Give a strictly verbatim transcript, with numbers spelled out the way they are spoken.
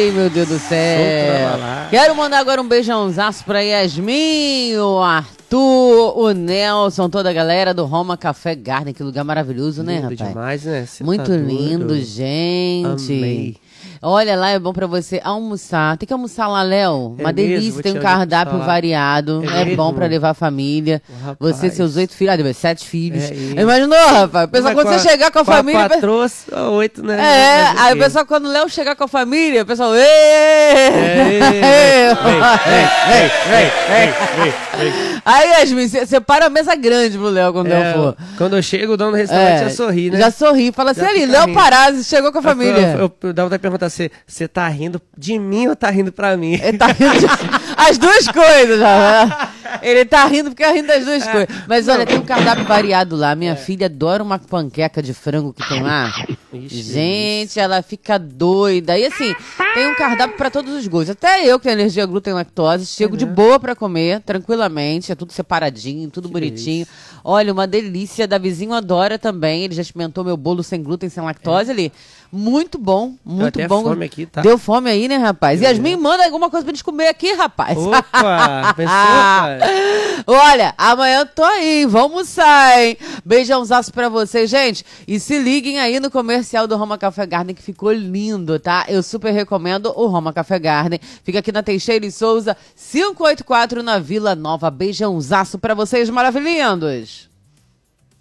Ai, meu Deus do céu. Quero mandar agora um beijãozaço pra Yasmin, o Arthur, o Nelson, toda a galera do Roma Café Garden. Que lugar maravilhoso, lindo, né, rapaz? Demais, né? Cê muito tá lindo, doido. gente. Amei. Olha lá, é bom pra você almoçar. Tem que almoçar lá, Léo. É Uma delícia, mesmo, tem um tia, cardápio lá. variado. É É, mesmo? bom pra levar a família. Rapaz. Você, seus oito filhos, ah, sete filhos. É isso. Imaginou, rapaz? O pessoal, Mas quando com você chegar com a com família... A patroa, só oito, né? É, Mas aí o quê? pessoal, quando o Léo chegar com a família, o pessoal... Ê! É, vem, vem, vem, vem. Aí, Yasmin, você separa a mesa grande pro Léo quando o É, Léo for. quando eu chego, o dono do restaurante já sorri, né? Já sorri. Fala assim, Já ali, fica Léo rindo. Parazzi chegou com a família. Eu, eu, eu dava até perguntar se você tá rindo de mim ou tá rindo pra mim? Ele tá rindo de... As duas coisas, já. Ele tá rindo porque é rindo das duas É. coisas. Mas olha, tem um cardápio variado lá. Minha filha adora uma panqueca de frango que tem lá. Ixi, Gente, ela fica doida. E assim, tem um cardápio pra todos os gostos. Até eu, que tenho alergia a glúten e lactose, chego de boa pra comer, tranquilamente. É tudo separadinho, tudo Que bonitinho. delícia. Olha, uma delícia. Da vizinho adora também. Ele já experimentou meu bolo sem glúten, sem lactose ali. Muito bom, muito até bom. fome aqui, tá? Deu fome aí, né, rapaz? Deu, Yasmin, manda alguma coisa pra gente comer aqui, rapaz. Opa, pensou, pai? Olha, amanhã eu tô aí, vamos almoçar, hein? Beijãozaço pra vocês, gente. E se liguem aí no comercial do Roma Café Garden, que ficou lindo, tá? Eu super recomendo o Roma Café Garden. Fica aqui na Teixeira e Souza, quinhentos e oitenta e quatro, na Vila Nova. Beijãozaço pra vocês, maravilhindos.